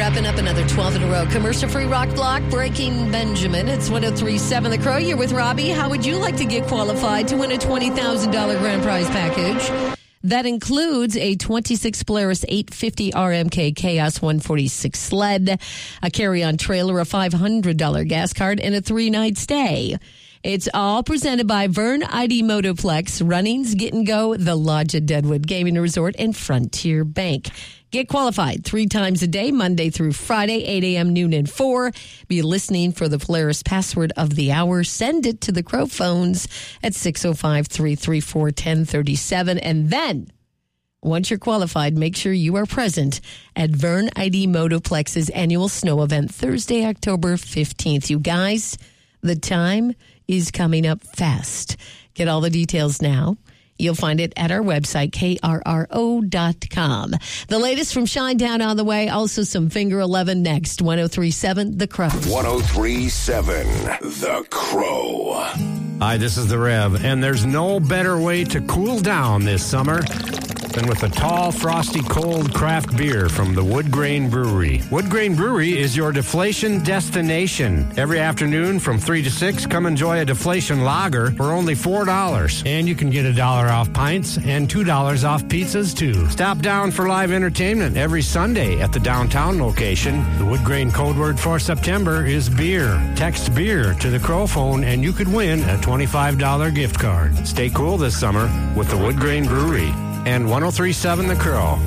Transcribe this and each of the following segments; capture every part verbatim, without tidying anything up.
wrapping up another twelve in a row. Commercial-free rock block, Breaking Benjamin. It's one oh three point seven The Crow. You're with Robbie. How would you like to get qualified to win a twenty thousand dollars grand prize package? That includes a twenty-six Polaris eight fifty R M K Chaos one forty-six sled, a carry-on trailer, a five hundred dollars gas card, and a three-night stay. It's all presented by Vern I D Motoplex, Runnings, Get and Go, The Lodge at Deadwood Gaming Resort, and Frontier Bank. Get qualified three times a day, Monday through Friday, eight a.m., noon, and four. Be listening for the Polaris password of the hour. Send it to the Crow phones at six oh five, three three four, one oh three seven. And then, once you're qualified, make sure you are present at Vern I D Motoplex's annual snow event, Thursday, October fifteenth. You guys, the time is coming up fast. Get all the details now. You'll find it at our website, K R R O dot com. The latest from Shinedown on the way. Also some Finger eleven next. one oh three point seven The Crow. one oh three point seven The Crow. Hi, this is The Rev, and there's no better way to cool down this summer than with a tall, frosty, cold craft beer from the Wood Grain Brewery. Wood Grain Brewery is your deflation destination. Every afternoon from three to six, come enjoy a deflation lager for only four dollars. And you can get a dollar off pints and two dollars off pizzas, too. Stop down for live entertainment every Sunday at the downtown location. The Wood Grain code word for September is beer. Text beer to the Crow phone and you could win a twenty-five dollars gift card. Stay cool this summer with the Wood Grain Brewery. And one oh three point seven The Crow.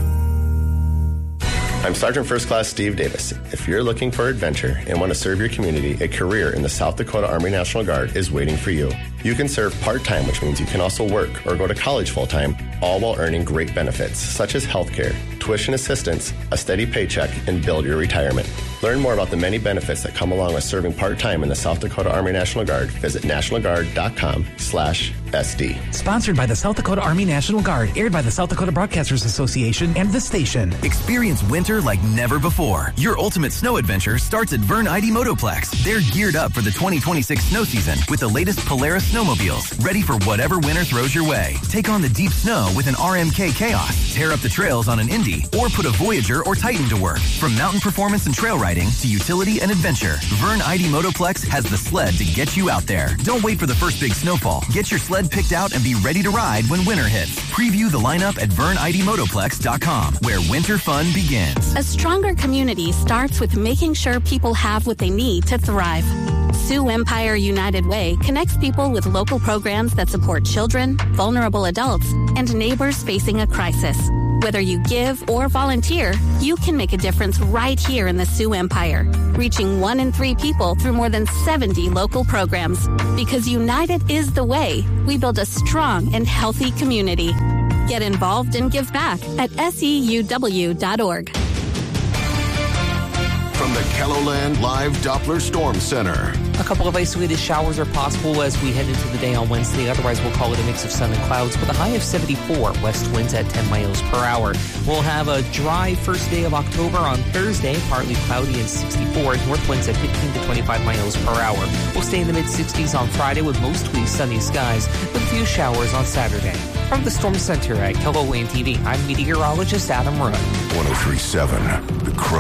I'm Sergeant First Class Steve Davis. If you're looking for adventure and want to serve your community, a career in the South Dakota Army National Guard is waiting for you. You can serve part-time, which means you can also work or go to college full-time, all while earning great benefits, such as health care, tuition assistance, a steady paycheck, and build your retirement. Learn more about the many benefits that come along with serving part-time in the South Dakota Army National Guard. Visit nationalguard.com slash SD. Sponsored by the South Dakota Army National Guard, aired by the South Dakota Broadcasters Association and the station. Experience winter like never before. Your ultimate snow adventure starts at Vern I D Motoplex. They're geared up for the twenty twenty-six snow season with the latest Polaris snowmobiles, ready for whatever winter throws your way. Take on the deep snow with an R M K Chaos, tear up the trails on an Indy, or put a Voyager or Titan to work. From mountain performance and trail riding to utility and adventure, Vern I D Motoplex has the sled to get you out there. Don't wait for the first big snowfall. Get your sled picked out and be ready to ride when winter hits. Preview the lineup at vern I D motoplex dot com, where winter fun begins. A stronger community starts with making sure people have what they need to thrive. Sioux Empire United Way connects people with local programs that support children, vulnerable adults, and neighbors facing a crisis. Whether you give or volunteer, you can make a difference right here in the Sioux Empire, reaching one in three people through more than seventy local programs. Because united is the way we build a strong and healthy community. Get involved and give back at S E U W dot org. From the KELOLAND Live Doppler Storm Center. A couple of isolated showers are possible as we head into the day on Wednesday. Otherwise, we'll call it a mix of sun and clouds with a high of seventy-four. West winds at ten miles per hour. We'll have a dry first day of October on Thursday, partly cloudy and sixty-four. North winds at fifteen to twenty-five miles per hour. We'll stay in the mid-sixties on Friday with mostly sunny skies with a few showers on Saturday. From the Storm Center at KELOLAND T V, I'm meteorologist Adam Rowe. one oh three point seven The Crow.